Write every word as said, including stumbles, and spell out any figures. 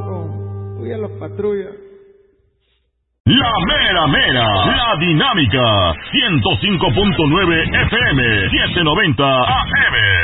con uy, a los patrullas. La mera mera, la dinámica, ciento cinco punto nueve F M, setecientos noventa A M.